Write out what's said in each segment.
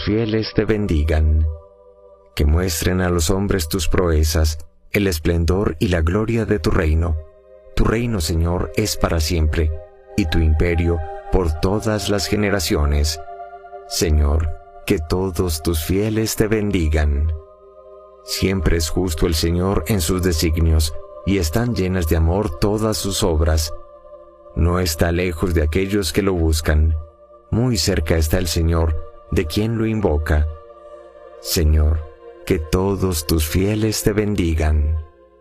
fieles te bendigan. Que muestren a los hombres tus proezas, el esplendor y la gloria de tu reino. Tu reino, Señor, es para siempre, y tu imperio por todas las generaciones. Señor, que todos tus fieles te bendigan. Siempre es justo el Señor en sus designios, y están llenas de amor todas sus obras. No está lejos de aquellos que lo buscan. Muy cerca está el Señor, de quien lo invoca. Señor, que todos tus fieles te bendigan.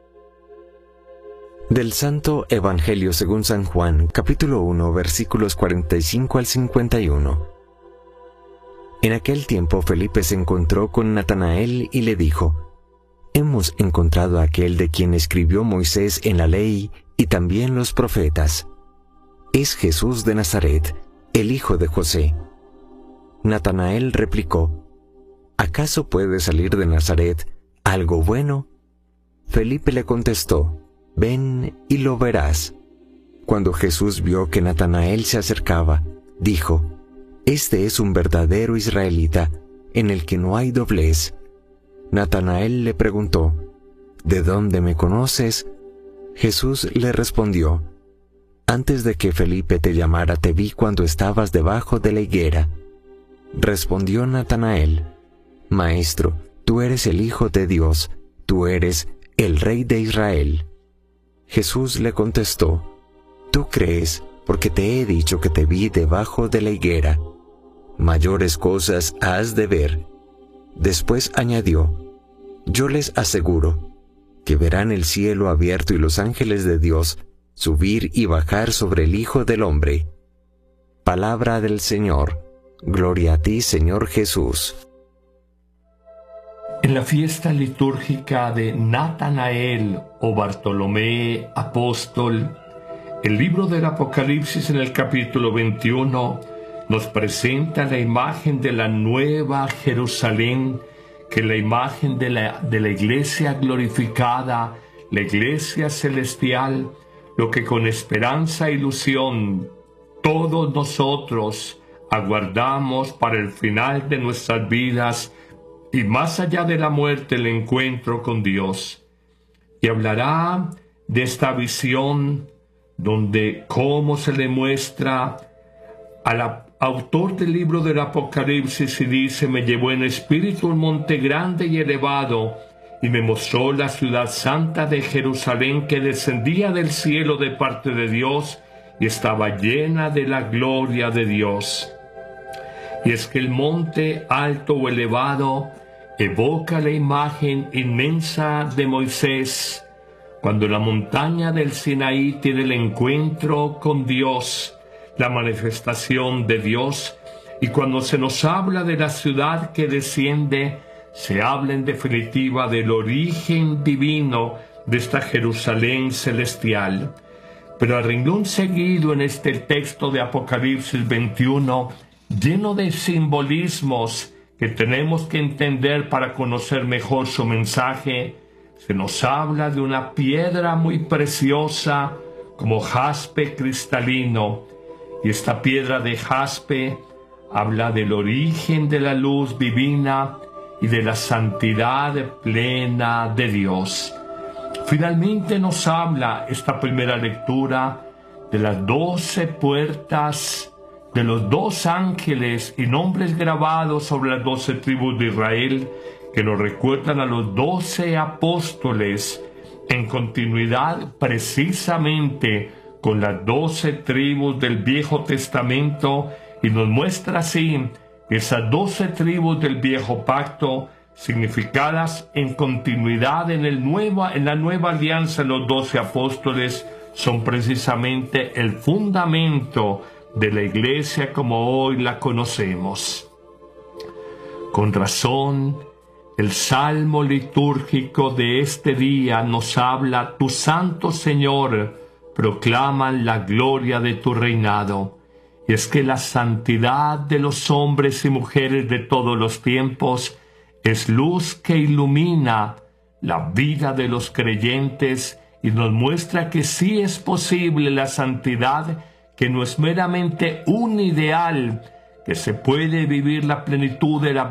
Del Santo Evangelio según San Juan, capítulo 1, versículos 45 al 51. En aquel tiempo Felipe se encontró con Natanael y le dijo: Hemos encontrado a aquel de quien escribió Moisés en la ley y también los profetas. Es Jesús de Nazaret, el hijo de José. Natanael replicó: ¿Acaso puede salir de Nazaret algo bueno? Felipe le contestó: Ven y lo verás. Cuando Jesús vio que Natanael se acercaba, dijo: Este es un verdadero israelita, en el que no hay doblez. Natanael le preguntó: ¿De dónde me conoces? Jesús le respondió: Antes de que Felipe te llamara te vi cuando estabas debajo de la higuera. Respondió Natanael: Maestro, tú eres el Hijo de Dios, tú eres el Rey de Israel. Jesús le contestó: Tú crees, porque te he dicho que te vi debajo de la higuera. Mayores cosas has de ver. Después añadió: Yo les aseguro que verán el cielo abierto y los ángeles de Dios subir y bajar sobre el Hijo del Hombre. Palabra del Señor. Gloria a ti, Señor Jesús. En la fiesta litúrgica de Natanael o Bartolomé apóstol, el libro del Apocalipsis en el capítulo 21 nos presenta la imagen de la nueva Jerusalén, que es la imagen de la iglesia glorificada, la iglesia celestial, lo que con esperanza e ilusión todos nosotros aguardamos para el final de nuestras vidas y más allá de la muerte el encuentro con Dios. Y hablará de esta visión donde cómo se le muestra al autor del libro del Apocalipsis y dice: Me llevó en espíritu un monte grande y elevado y me mostró la ciudad santa de Jerusalén, que descendía del cielo de parte de Dios y estaba llena de la gloria de Dios. Y es que el monte alto o elevado evoca la imagen inmensa de Moisés, cuando la montaña del Sinaí tiene el encuentro con Dios, la manifestación de Dios, y cuando se nos habla de la ciudad que desciende, se habla en definitiva del origen divino de esta Jerusalén celestial. Pero a renglón seguido en este texto de Apocalipsis 21, lleno de simbolismos que tenemos que entender para conocer mejor su mensaje, se nos habla de una piedra muy preciosa como jaspe cristalino, y esta piedra de jaspe habla del origen de la luz divina y de la santidad plena de Dios. Finalmente nos habla esta primera lectura de las 12 puertas, de los 2 ángeles y nombres grabados sobre las 12 tribus de Israel, que nos recuerdan a los 12 apóstoles en continuidad precisamente con las 12 tribus del Viejo Testamento, y nos muestra así esas 12 tribus del Viejo Pacto significadas en continuidad en la nueva alianza. Los 12 apóstoles son precisamente el fundamento de la iglesia como hoy la conocemos. Con razón, el salmo litúrgico de este día nos habla: Tu santo Señor proclaman la gloria de tu reinado. Y es que la santidad de los hombres y mujeres de todos los tiempos es luz que ilumina la vida de los creyentes y nos muestra que sí es posible la santidad, que no es meramente un ideal, que se puede vivir la plenitud de la